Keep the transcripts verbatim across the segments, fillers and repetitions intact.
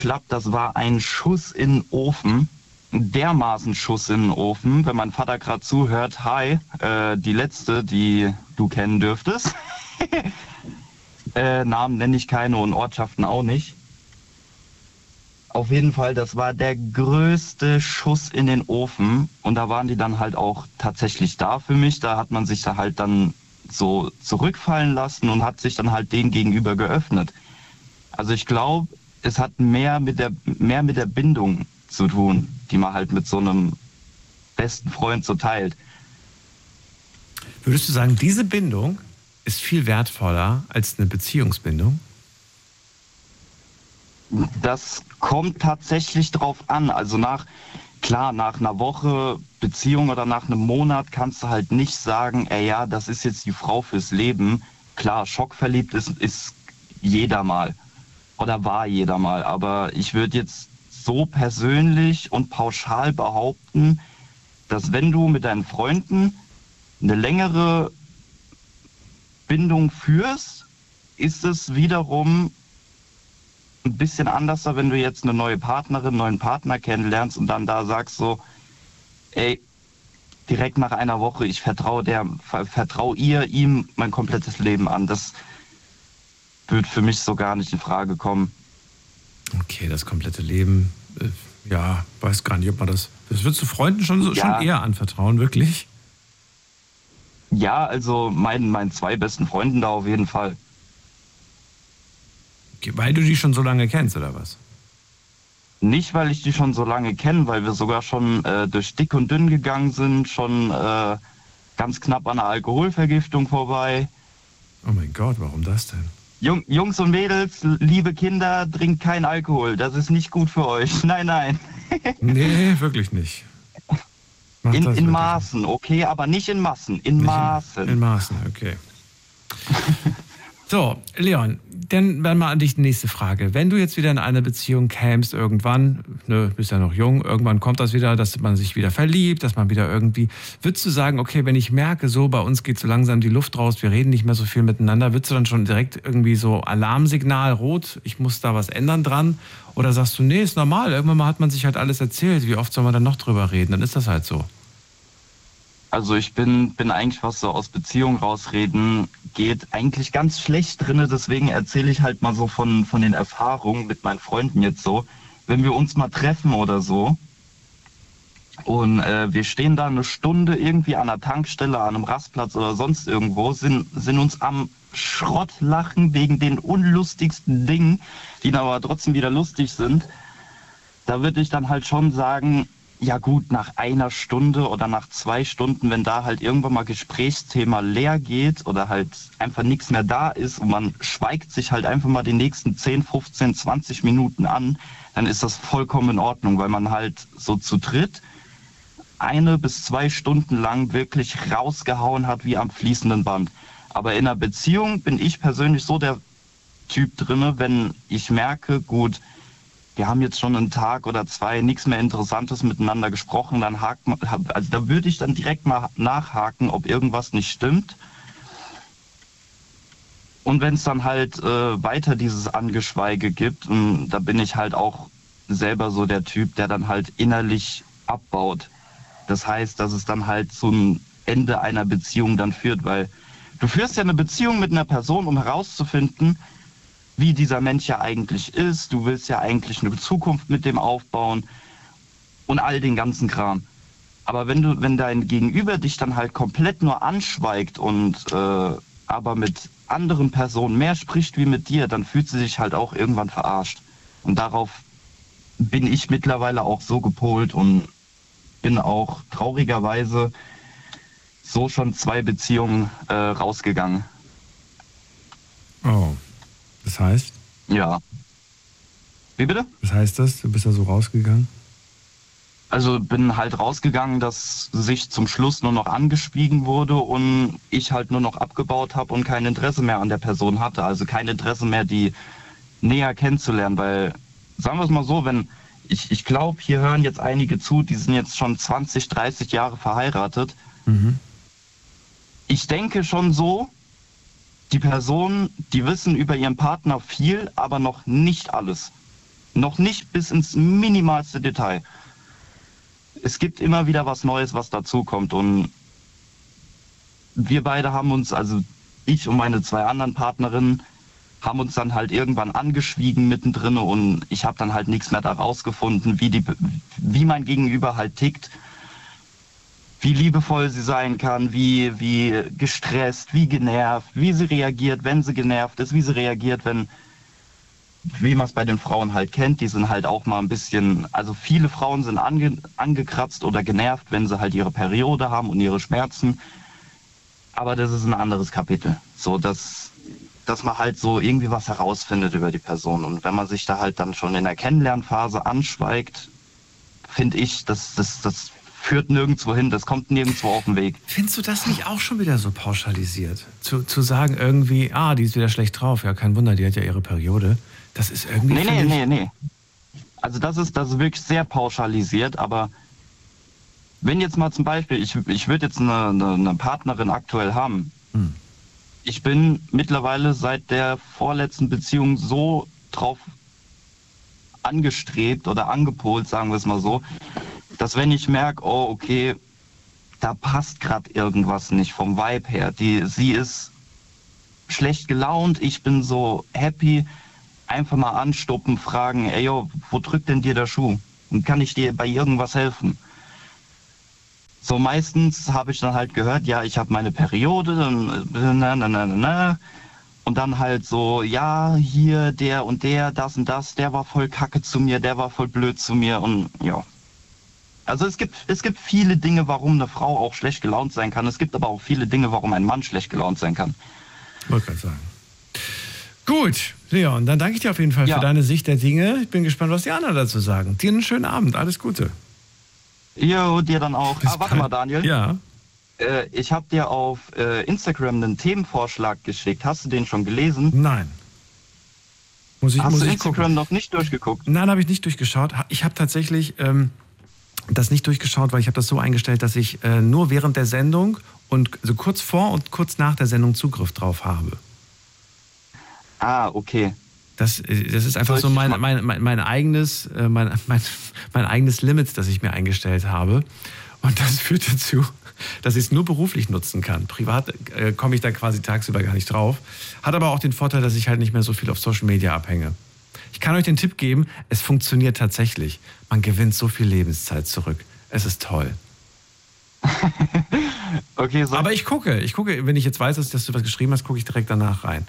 geklappt. Das war ein Schuss in den Ofen. Ein dermaßen Schuss in den Ofen. Wenn mein Vater gerade zuhört, hi, äh, die letzte, die du kennen dürftest. äh, Namen nenne ich keine und Ortschaften auch nicht. Auf jeden Fall, das war der größte Schuss in den Ofen. Und da waren die dann halt auch tatsächlich da für mich. Da hat man sich da halt dann so zurückfallen lassen und hat sich dann halt denen gegenüber geöffnet. Also ich glaube, es hat mehr mit der mehr mit der Bindung zu tun, die man halt mit so einem besten Freund so teilt. Würdest du sagen, diese Bindung ist viel wertvoller als eine Beziehungsbindung? Das kommt tatsächlich drauf an. Also nach, klar, nach einer Woche Beziehung oder nach einem Monat kannst du halt nicht sagen, ey ja, das ist jetzt die Frau fürs Leben. Klar, schockverliebt ist, ist jeder mal oder war jeder mal. Aber ich würde jetzt so persönlich und pauschal behaupten, dass wenn du mit deinen Freunden eine längere Bindung führst, ist es wiederum ein bisschen anders, wenn du jetzt eine neue Partnerin, einen neuen Partner kennenlernst und dann da sagst so, ey, direkt nach einer Woche, ich vertraue der, vertraue ihr, ihm mein komplettes Leben an. Das wird für mich so gar nicht in Frage kommen. Okay, das komplette Leben, äh, ja, weiß gar nicht, ob man das, das würdest du Freunden schon, so, Ja. schon eher anvertrauen, wirklich? Ja, also meinen, meinen zwei besten Freunden da auf jeden Fall. Okay, weil du die schon so lange kennst, oder was? Nicht, weil ich die schon so lange kenne, weil wir sogar schon äh, durch dick und dünn gegangen sind, schon äh, ganz knapp an einer Alkoholvergiftung vorbei. Oh mein Gott, warum das denn? Jung, Jungs und Mädels, liebe Kinder, trinkt kein Alkohol. Das ist nicht gut für euch. Nein, nein. Nee, wirklich nicht. Macht In, das in wirklich Maßen, okay, aber nicht in Massen. In nicht. Maßen. In, in Maßen, okay. So, Leon, dann dann mal an dich die nächste Frage. Wenn du jetzt wieder in eine Beziehung kämst, irgendwann, ne, bist ja noch jung, irgendwann kommt das wieder, dass man sich wieder verliebt, dass man wieder irgendwie, würdest du sagen, okay, wenn ich merke, so bei uns geht so langsam die Luft raus, wir reden nicht mehr so viel miteinander, würdest du dann schon direkt irgendwie so Alarmsignal, rot, ich muss da was ändern dran? Oder sagst du, nee, ist normal, irgendwann mal hat man sich halt alles erzählt, wie oft soll man dann noch drüber reden, dann ist das halt so. Also ich bin, bin eigentlich, was so aus Beziehung rausreden geht, eigentlich ganz schlecht drinne. Deswegen erzähle ich halt mal so von, von den Erfahrungen mit meinen Freunden jetzt so. Wenn wir uns mal treffen oder so und äh, wir stehen da eine Stunde irgendwie an einer Tankstelle, an einem Rastplatz oder sonst irgendwo, sind, sind uns am Schrottlachen wegen den unlustigsten Dingen, die dann aber trotzdem wieder lustig sind. Da würde ich dann halt schon sagen, ja gut, nach einer Stunde oder nach zwei Stunden, wenn da halt irgendwann mal Gesprächsthema leer geht oder halt einfach nichts mehr da ist und man schweigt sich halt einfach mal die nächsten zehn, fünfzehn, zwanzig Minuten an, dann ist das vollkommen in Ordnung, weil man halt so zu dritt eine bis zwei Stunden lang wirklich rausgehauen hat wie am fließenden Band. Aber in einer Beziehung bin ich persönlich so der Typ drinne, wenn ich merke, gut, wir haben jetzt schon einen Tag oder zwei nichts mehr Interessantes miteinander gesprochen, dann hakt man, also da würde ich dann direkt mal nachhaken, ob irgendwas nicht stimmt. Und wenn es dann halt äh, weiter dieses Angeschweige gibt, und da bin ich halt auch selber so der Typ, der dann halt innerlich abbaut. Das heißt, dass es dann halt zum Ende einer Beziehung dann führt, weil du führst ja eine Beziehung mit einer Person, um herauszufinden, wie dieser Mensch ja eigentlich ist. Du willst ja eigentlich eine Zukunft mit dem aufbauen und all den ganzen Kram. Aber wenn du, wenn dein Gegenüber dich dann halt komplett nur anschweigt und äh, aber mit anderen Personen mehr spricht wie mit dir, dann fühlt sie sich halt auch irgendwann verarscht. Und darauf bin ich mittlerweile auch so gepolt und bin auch traurigerweise so schon zwei Beziehungen äh, rausgegangen. Oh, das heißt? Ja. Wie bitte? Was heißt das? Du bist da so rausgegangen? Also bin halt rausgegangen, dass sich zum Schluss nur noch angeschwiegen wurde und ich halt nur noch abgebaut habe und kein Interesse mehr an der Person hatte. Also kein Interesse mehr, die näher kennenzulernen, weil, sagen wir es mal so, wenn ich, ich glaube, hier hören jetzt einige zu, die sind jetzt schon zwanzig, dreißig Jahre verheiratet. Mhm. Ich denke schon so, die Personen, die wissen über ihren Partner viel, aber noch nicht alles. Noch nicht bis ins minimalste Detail. Es gibt immer wieder was Neues, was dazukommt. Und wir beide haben uns, also ich und meine zwei anderen Partnerinnen, haben uns dann halt irgendwann angeschwiegen mittendrin und ich habe dann halt nichts mehr da rausgefunden, wie, die, wie mein Gegenüber halt tickt, wie liebevoll sie sein kann, wie, wie gestresst, wie genervt, wie sie reagiert, wenn sie genervt ist, wie sie reagiert, wenn, wie man es bei den Frauen halt kennt, die sind halt auch mal ein bisschen, also viele Frauen sind ange, angekratzt oder genervt, wenn sie halt ihre Periode haben und ihre Schmerzen. Aber das ist ein anderes Kapitel. So, dass, dass man halt so irgendwie was herausfindet über die Person. Und wenn man sich da halt dann schon in der Kennenlernphase anschweigt, finde ich, das, das, das führt nirgendwo hin, das kommt nirgendwo auf den Weg. Findest du das nicht auch schon wieder so pauschalisiert? Zu, zu sagen irgendwie, ah, die ist wieder schlecht drauf, ja, kein Wunder, die hat ja ihre Periode. Das ist irgendwie... Nee, nee, nee, nee. Also das ist, das ist wirklich sehr pauschalisiert, aber wenn jetzt mal zum Beispiel, ich, ich würde jetzt eine, eine, eine Partnerin aktuell haben. Hm. Ich bin mittlerweile seit der vorletzten Beziehung so drauf angestrebt oder angepolt, sagen wir es mal so, dass wenn ich merke, oh okay, da passt gerade irgendwas nicht vom Vibe her. Die, sie ist schlecht gelaunt, ich bin so happy, einfach mal anstoppen, fragen, ey yo, wo drückt denn dir der Schuh? Und kann ich dir bei irgendwas helfen? So meistens habe ich dann halt gehört, ja, ich habe meine Periode, na, na, na, na, und dann halt so, ja, hier, der und der, das und das, der war voll kacke zu mir, der war voll blöd zu mir und ja. Also es gibt, es gibt viele Dinge, warum eine Frau auch schlecht gelaunt sein kann. Es gibt aber auch viele Dinge, warum ein Mann schlecht gelaunt sein kann. Wollte gerade sagen. Gut, Leon, dann danke ich dir auf jeden Fall ja. für deine Sicht der Dinge. Ich bin gespannt, was die anderen dazu sagen. Dir einen schönen Abend, alles Gute. Jo, dir dann auch. Bis ah, warte bald. mal, Daniel. Ja. Äh, ich habe dir auf äh, Instagram einen Themenvorschlag geschickt. Hast du den schon gelesen? Nein. Muss ich, Hast muss du ich Instagram gucken. noch nicht durchgeguckt? Nein, habe ich nicht durchgeschaut. Ich habe tatsächlich ähm, das nicht durchgeschaut, weil ich habe das so eingestellt, dass ich äh, nur während der Sendung und so kurz vor und kurz nach der Sendung Zugriff drauf habe. Ah, okay. Das, das ist einfach so mein, mein, mein, mein, eigenes, mein, mein, mein eigenes Limit, das ich mir eingestellt habe. Und das führt dazu, dass ich es nur beruflich nutzen kann. Privat äh, komme ich da quasi tagsüber gar nicht drauf. Hat aber auch den Vorteil, dass ich halt nicht mehr so viel auf Social Media abhänge. Ich kann euch den Tipp geben, es funktioniert tatsächlich. Man gewinnt so viel Lebenszeit zurück. Es ist toll. Okay, so. Aber ich gucke, ich gucke, wenn ich jetzt weiß, dass du was geschrieben hast, gucke ich direkt danach rein.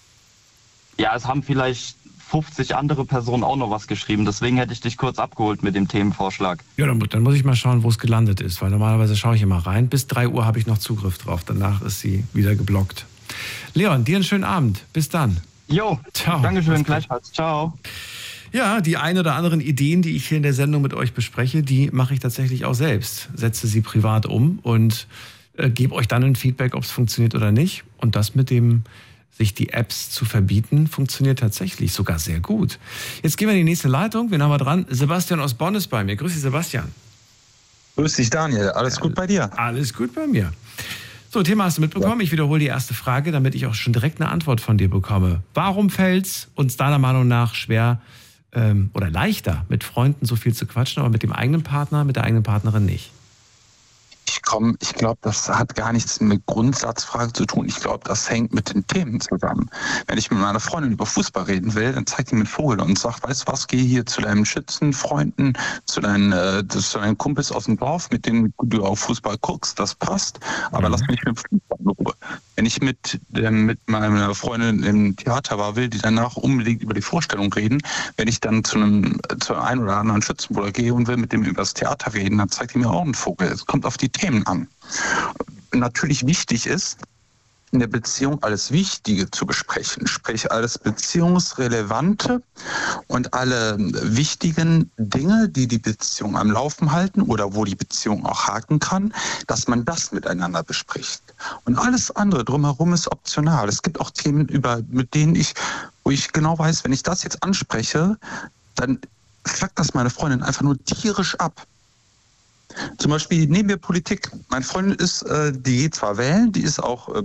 Ja, es haben vielleicht fünfzig andere Personen auch noch was geschrieben. Deswegen hätte ich dich kurz abgeholt mit dem Themenvorschlag. Ja, dann, dann muss ich mal schauen, wo es gelandet ist. Weil normalerweise schaue ich immer rein. Bis drei Uhr habe ich noch Zugriff drauf. Danach ist sie wieder geblockt. Leon, dir einen schönen Abend. Bis dann. Jo, ciao. Dankeschön, gleichfalls. Ciao. Ja, die ein oder anderen Ideen, die ich hier in der Sendung mit euch bespreche, die mache ich tatsächlich auch selbst. Setze sie privat um und äh, gebe euch dann ein Feedback, ob es funktioniert oder nicht. Und das mit dem sich die Apps zu verbieten, funktioniert tatsächlich sogar sehr gut. Jetzt gehen wir in die nächste Leitung. Wen haben wir dran? Sebastian aus Bonn ist bei mir. Grüß dich, Sebastian. Grüß dich, Daniel. Alles ja, gut bei dir? Alles gut bei mir. So, Thema hast du mitbekommen. Ja. Ich wiederhole die erste Frage, damit ich auch schon direkt eine Antwort von dir bekomme. Warum fällt es uns deiner Meinung nach schwer ähm, oder leichter, mit Freunden so viel zu quatschen, aber mit dem eigenen Partner, mit der eigenen Partnerin nicht? Ich komme, ich glaube, das hat gar nichts mit Grundsatzfrage zu tun. Ich glaube, das hängt mit den Themen zusammen. Wenn ich mit meiner Freundin über Fußball reden will, dann zeigt die mir einen Vogel und sagt, weißt du was, geh hier zu deinen Schützenfreunden, zu deinen, äh, zu deinen Kumpels aus dem Dorf, mit denen du auf Fußball guckst, das passt, aber mhm. lass mich mit Fußball in Ruhe. Wenn ich mit, äh, mit meiner Freundin im Theater war, will die danach unbedingt über die Vorstellung reden. Wenn ich dann zu einem, zu einem oder anderen Schützenbruder gehe und will mit dem über das Theater reden, dann zeigt die mir auch einen Vogel. Es kommt auf die Themen an. Natürlich wichtig ist, in der Beziehung alles Wichtige zu besprechen, sprich alles Beziehungsrelevante und alle wichtigen Dinge, die die Beziehung am Laufen halten oder wo die Beziehung auch haken kann, dass man das miteinander bespricht. Und alles andere drumherum ist optional. Es gibt auch Themen, über, mit denen ich, wo ich genau weiß, wenn ich das jetzt anspreche, dann fuckt das meine Freundin einfach nur tierisch ab. Zum Beispiel nehmen wir Politik. Meine Freundin ist, äh, die geht zwar wählen, die ist auch äh,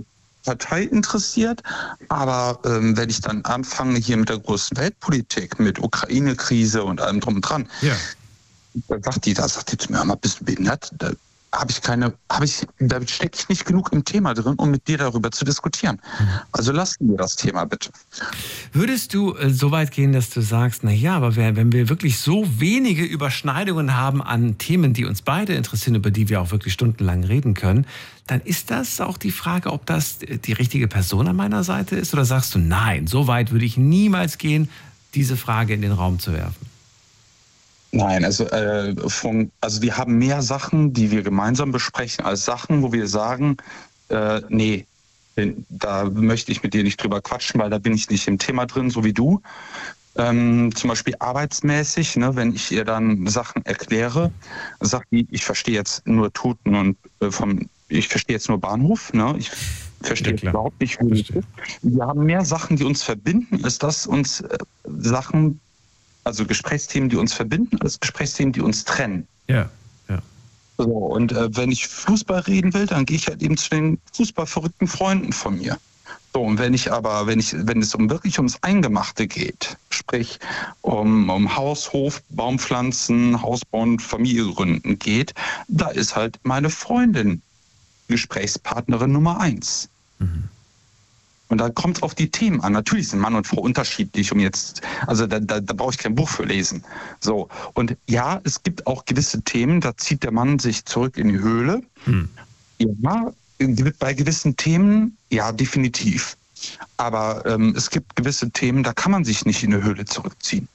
Partei interessiert, aber ähm, wenn ich dann anfange hier mit der großen Weltpolitik, mit Ukraine-Krise und allem drum und dran, Ja. dann sagt die, da sagt die zu mir, hör mal, bist du behindert? Da habe ich keine, habe ich, da stecke ich nicht genug im Thema drin, um mit dir darüber zu diskutieren. Also lassen wir das Thema bitte. Würdest du äh, so weit gehen, dass du sagst, na ja, aber wer, wenn wir wirklich so wenige Überschneidungen haben an Themen, die uns beide interessieren, über die wir auch wirklich stundenlang reden können, dann ist das auch die Frage, ob das die richtige Person an meiner Seite ist? Oder sagst du, nein, so weit würde ich niemals gehen, diese Frage in den Raum zu werfen? Nein, also, äh, von, also wir haben mehr Sachen, die wir gemeinsam besprechen, als Sachen, wo wir sagen, äh, nee, da möchte ich mit dir nicht drüber quatschen, weil da bin ich nicht im Thema drin, so wie du. Ähm, zum Beispiel arbeitsmäßig, ne, wenn ich ihr dann Sachen erkläre, sagt die, ich verstehe jetzt nur Tuten und äh, vom, ich verstehe jetzt nur Bahnhof, ne, ich verstehe Ja, überhaupt nicht, wie es ist. Wir haben mehr Sachen, die uns verbinden, als dass uns äh, Sachen, also Gesprächsthemen, die uns verbinden, als Gesprächsthemen, die uns trennen. Ja, ja. So, und äh, wenn ich Fußball reden will, dann gehe ich halt eben zu den fußballverrückten Freunden von mir. So, und wenn ich aber, wenn ich, wenn es um wirklich ums Eingemachte geht, sprich um, um Haus, Hof, Baumpflanzen, Hausbauen, Familie gründen geht, da ist halt meine Freundin Gesprächspartnerin Nummer eins. Mhm. Und da kommt es auf die Themen an. Natürlich sind Mann und Frau unterschiedlich, um jetzt, also da, da, da brauche ich kein Buch für lesen. So. Und ja, es gibt auch gewisse Themen, da zieht der Mann sich zurück in die Höhle. Hm. Ja, bei gewissen Themen, ja, definitiv. Aber ähm, es gibt gewisse Themen, da kann man sich nicht in die Höhle zurückziehen.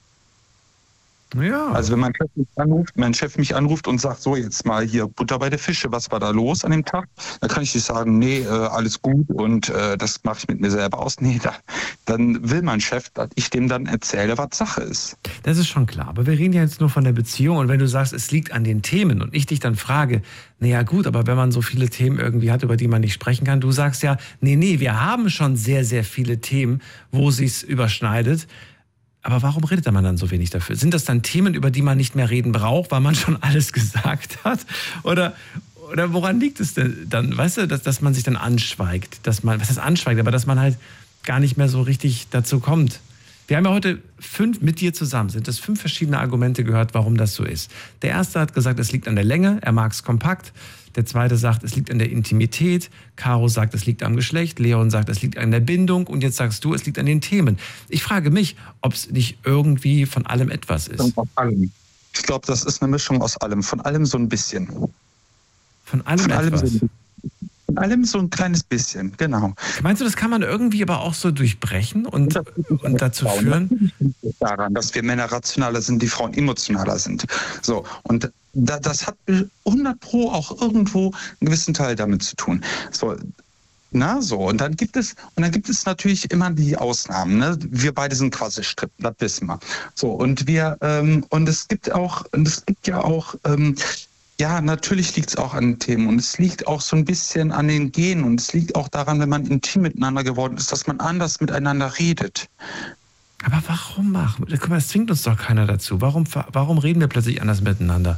Ja. Also wenn mein Chef mich anruft, mein Chef mich anruft und sagt, so jetzt mal hier Butter bei der Fische, was war da los an dem Tag? Dann kann ich nicht sagen, nee, äh, alles gut und äh, das mache ich mit mir selber aus. Nee, da, dann will mein Chef, dass ich dem dann erzähle, was Sache ist. Das ist schon klar, aber wir reden ja jetzt nur von der Beziehung und wenn du sagst, es liegt an den Themen und ich dich dann frage, naja gut, aber wenn man so viele Themen irgendwie hat, über die man nicht sprechen kann, du sagst ja, nee, nee, wir haben schon sehr, sehr viele Themen, wo sich's überschneidet. Aber warum redet man dann so wenig dafür? Sind das dann Themen, über die man nicht mehr reden braucht, weil man schon alles gesagt hat? Oder, oder woran liegt es denn dann? Weißt du, dass, dass man sich dann anschweigt, dass man, was heißt anschweigt, aber dass man halt gar nicht mehr so richtig dazu kommt. Wir haben ja heute fünf, mit dir zusammen, sind das fünf verschiedene Argumente gehört, warum das so ist. Der erste hat gesagt, es liegt an der Länge, er mag es kompakt. Der zweite sagt, es liegt an der Intimität. Caro sagt, es liegt am Geschlecht. Leon sagt, es liegt an der Bindung. Und jetzt sagst du, es liegt an den Themen. Ich frage mich, ob es nicht irgendwie von allem etwas ist. Von allem. Ich glaube, das ist eine Mischung aus allem. Von allem so ein bisschen. Von allem von etwas? Allem so, von allem so ein kleines bisschen, genau. Meinst du, das kann man irgendwie aber auch so durchbrechen und, und dazu führen? Daran, dass wir Männer rationaler sind, die Frauen emotionaler sind. So, und da, das hat hundert Pro auch irgendwo einen gewissen Teil damit zu tun. So, na so, und dann gibt es, und dann gibt es natürlich immer die Ausnahmen. Ne? Wir beide sind Quasselstrippen, das wissen wir. So, und wir, ähm, und es gibt auch, und es gibt ja auch, ähm, ja, natürlich liegt es auch an den Themen und es liegt auch so ein bisschen an den Genen und es liegt auch daran, wenn man intim miteinander geworden ist, dass man anders miteinander redet. Aber warum machen? Guck mal, es zwingt uns doch keiner dazu. Warum, warum reden wir plötzlich anders miteinander?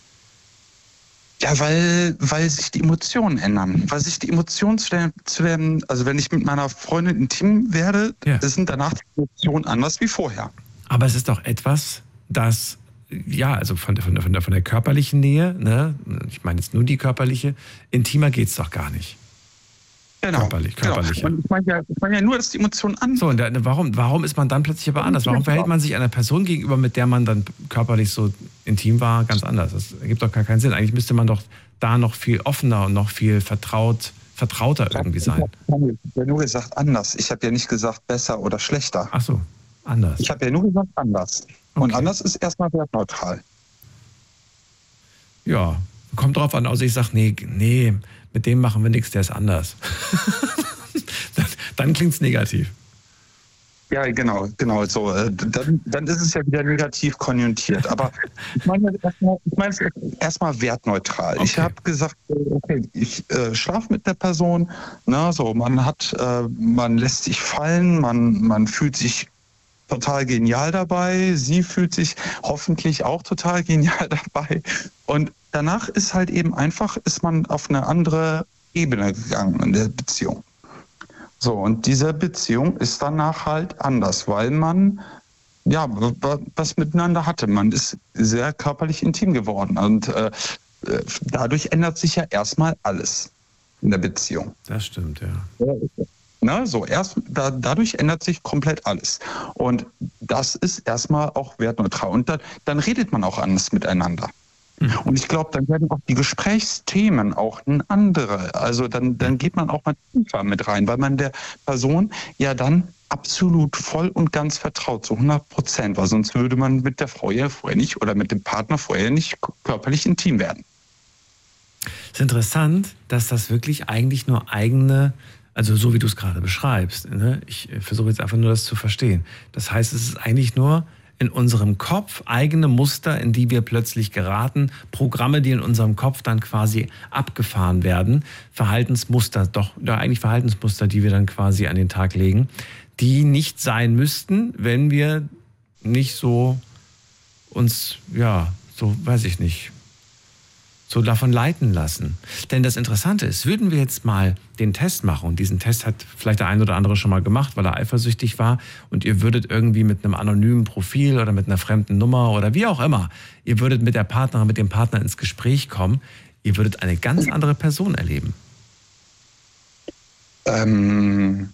Ja, weil, weil sich die Emotionen ändern. Weil sich die Emotionen zu dem, zu dem also wenn ich mit meiner Freundin intim werde, ja. sind danach die Emotionen anders wie vorher. Aber es ist doch etwas, das, ja, also von der, von der, von der, von der körperlichen Nähe, ne? Ich meine jetzt nur die körperliche, intimer geht's doch gar nicht. Genau. Körperlich, körperlich. Genau. Und ich meine ja, ich meine ja nur, dass die Emotionen an. So, und der, warum, warum ist man dann plötzlich aber anders? Warum verhält man sich einer Person gegenüber, mit der man dann körperlich so intim war, ganz anders? Das ergibt doch gar keinen Sinn. Eigentlich müsste man doch da noch viel offener und noch viel vertraut, vertrauter irgendwie sein. Ich habe ja nur gesagt anders. Ich habe ja nicht gesagt besser oder schlechter. Ach so, anders. Ich habe ja nur gesagt anders. Okay. Und anders ist erstmal wertneutral. Ja, kommt drauf an. Also ich sage, nee, nee, mit dem machen wir nichts, der ist anders. dann dann klingt es negativ. Ja, genau, genau. So, dann, dann ist es ja wieder negativ konjunktiert. Aber ich meine erstmal ich mein, erstmal wertneutral. Okay. Ich habe gesagt, okay, ich äh, schlafe mit der Person. Ne, so, man hat, äh, man lässt sich fallen, man, man fühlt sich total genial dabei. Sie fühlt sich hoffentlich auch total genial dabei. Und danach ist halt eben einfach, ist man auf eine andere Ebene gegangen in der Beziehung. So, und diese Beziehung ist danach halt anders, weil man ja was miteinander hatte. Man ist sehr körperlich intim geworden und äh, dadurch ändert sich ja erstmal alles in der Beziehung. Das stimmt, ja. Na, so erst da, dadurch ändert sich komplett alles. Und das ist erstmal auch wertneutral. Und dann, dann redet man auch anders miteinander. Mhm. Und ich glaube, dann werden auch die Gesprächsthemen auch ein andere. Also dann, dann geht man auch mal tiefer mit rein, weil man der Person ja dann absolut voll und ganz vertraut, zu hundert Prozent. Weil sonst würde man mit der Frau ja vorher nicht oder mit dem Partner vorher nicht körperlich intim werden. Es ist interessant, dass das wirklich eigentlich nur eigene, also so wie du es gerade beschreibst, ne? Ich versuche jetzt einfach nur das zu verstehen. Das heißt, es ist eigentlich nur in unserem Kopf eigene Muster, in die wir plötzlich geraten, Programme, die in unserem Kopf dann quasi abgefahren werden, Verhaltensmuster, doch, ja, eigentlich Verhaltensmuster, die wir dann quasi an den Tag legen, die nicht sein müssten, wenn wir nicht so uns, ja, so weiß ich nicht, so davon leiten lassen. Denn das Interessante ist, würden wir jetzt mal den Test machen, und diesen Test hat vielleicht der ein oder andere schon mal gemacht, weil er eifersüchtig war, und ihr würdet irgendwie mit einem anonymen Profil oder mit einer fremden Nummer oder wie auch immer, ihr würdet mit der Partnerin, mit dem Partner ins Gespräch kommen, ihr würdet eine ganz andere Person erleben. Ähm,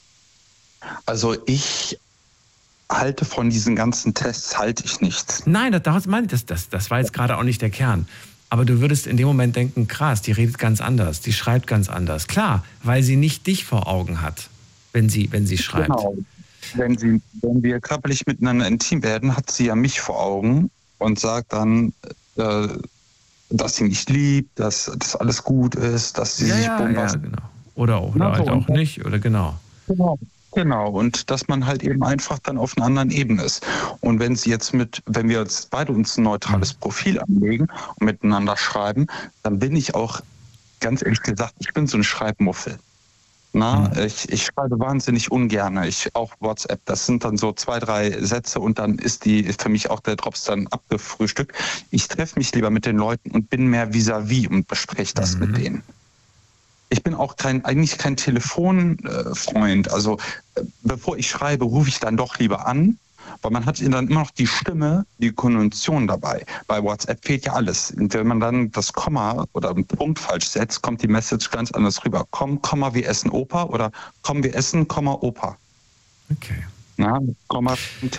also ich halte von diesen ganzen Tests, halte ich nichts. Nein, das, das, das, das, das war jetzt gerade auch nicht der Kern. Aber du würdest in dem Moment denken, krass, die redet ganz anders, die schreibt ganz anders. Klar, weil sie nicht dich vor Augen hat, wenn sie, wenn sie schreibt. Genau. Wenn, sie, wenn wir körperlich miteinander intim werden, hat sie ja mich vor Augen und sagt dann, äh, dass sie mich liebt, dass das alles gut ist, dass sie ja, sich ja, bombast. Ja, genau. Oder, oder ja, so, halt auch nicht, oder genau. Genau. Genau, und dass man halt eben einfach dann auf einer anderen Ebene ist. Und wenn sie jetzt mit, wenn wir jetzt beide uns ein neutrales Profil anlegen und miteinander schreiben, dann bin ich auch, ganz ehrlich gesagt, ich bin so ein Schreibmuffel. Na, mhm. ich, ich schreibe wahnsinnig ungern. Ich auch WhatsApp, das sind dann so zwei, drei Sätze und dann ist die für mich auch der Drops dann abgefrühstückt. Ich treffe mich lieber mit den Leuten und bin mehr vis-à-vis und bespreche das mhm. mit denen. Ich bin auch kein, eigentlich kein Telefonfreund. Äh, also äh, bevor ich schreibe, rufe ich dann doch lieber an, weil man hat dann immer noch die Stimme, die Konnotation dabei. Bei WhatsApp fehlt ja alles. Und wenn man dann das Komma oder einen Punkt falsch setzt, kommt die Message ganz anders rüber. Komm, Komma, wir essen Opa oder komm, wir essen, Komma, Opa. Okay. Na, Komma,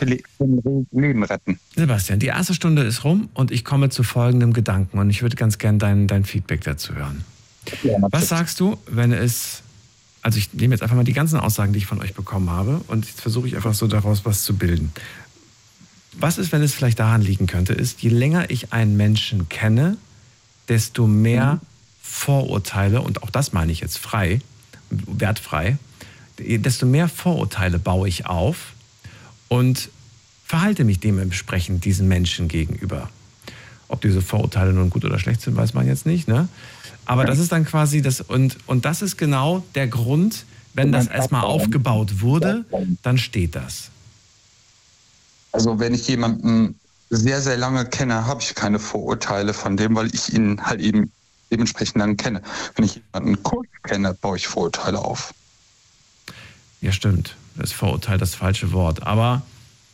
Leben retten. Sebastian, die erste Stunde ist rum und ich komme zu folgendem Gedanken und ich würde ganz gern dein, dein Feedback dazu hören. Ja, was sagst du, wenn es, also ich nehme jetzt einfach mal die ganzen Aussagen, die ich von euch bekommen habe und jetzt versuche ich einfach so daraus was zu bilden. Was ist, wenn es vielleicht daran liegen könnte, ist, je länger ich einen Menschen kenne, desto mehr mhm. Vorurteile, und auch das meine ich jetzt frei, wertfrei, desto mehr Vorurteile baue ich auf und verhalte mich dementsprechend diesen Menschen gegenüber. Ob diese Vorurteile nun gut oder schlecht sind, weiß man jetzt nicht, ne? Aber das ist dann quasi das, und, und das ist genau der Grund, wenn das erstmal aufgebaut wurde, dann steht das. Also wenn ich jemanden sehr, sehr lange kenne, habe ich keine Vorurteile von dem, weil ich ihn halt eben dementsprechend dann kenne. Wenn ich jemanden kurz kenne, baue ich Vorurteile auf. Ja, stimmt. Das ist Vorurteil das falsche Wort. Aber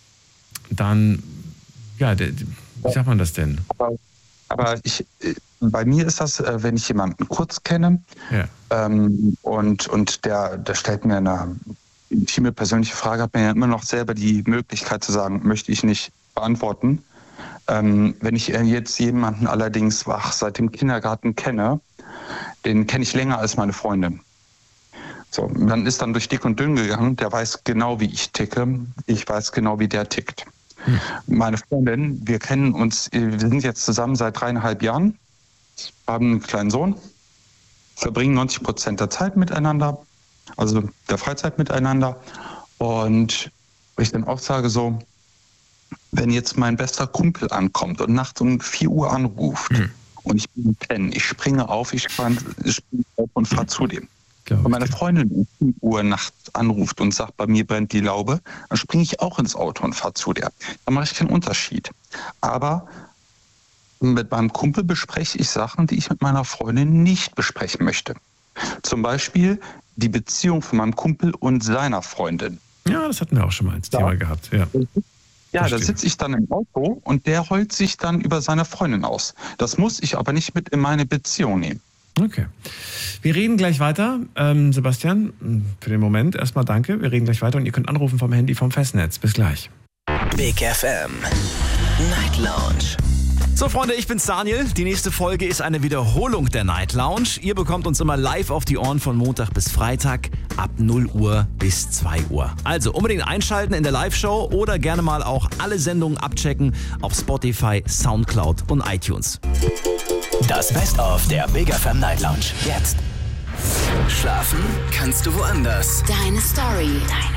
dann, ja, wie sagt man das denn? Aber, aber ich... Bei mir ist das, wenn ich jemanden kurz kenne ja. ähm, und, und der, der stellt mir eine intime persönliche Frage, hat mir ja immer noch selber die Möglichkeit zu sagen, möchte ich nicht beantworten. Ähm, wenn ich jetzt jemanden allerdings ach, seit dem Kindergarten kenne, den kenne ich länger als meine Freundin. So, dann ist dann durch dick und dünn gegangen, der weiß genau, wie ich ticke, ich weiß genau, wie der tickt. Hm. Meine Freundin, wir kennen uns, wir sind jetzt zusammen seit dreieinhalb Jahren. Wir haben einen kleinen Sohn, verbringen neunzig Prozent der Zeit miteinander, also der Freizeit miteinander. Und ich dann auch sage so, wenn jetzt mein bester Kumpel ankommt und nachts um vier Uhr anruft mhm. und ich bin pennen, ich springe auf, ich springe auf und fahre zu dem. Wenn meine Freundin um vier Uhr nachts anruft und sagt, bei mir brennt die Laube, dann springe ich auch ins Auto und fahre zu der. Da mache ich keinen Unterschied. Aber mit meinem Kumpel bespreche ich Sachen, die ich mit meiner Freundin nicht besprechen möchte. Zum Beispiel, die Beziehung von meinem Kumpel und seiner Freundin. Ja, das hatten wir auch schon mal als Thema gehabt. Ja, ja Verstehe. da sitze ich dann im Auto und der heult sich dann über seine Freundin aus. Das muss ich aber nicht mit in meine Beziehung nehmen. Okay. Wir reden gleich weiter. Ähm, Sebastian, für den Moment erstmal danke. Wir reden gleich weiter und ihr könnt anrufen vom Handy vom Festnetz. Bis gleich. Big F M Night Lounge. So Freunde, ich bin's Daniel. Die nächste Folge ist eine Wiederholung der Night Lounge. Ihr bekommt uns immer live auf die Ohren von Montag bis Freitag ab null Uhr bis zwei Uhr. Also unbedingt einschalten in der Live-Show oder gerne mal auch alle Sendungen abchecken auf Spotify, Soundcloud und iTunes. Das Best-of der Big F M Night Lounge. Jetzt. Schlafen kannst du woanders. Deine Story. Deine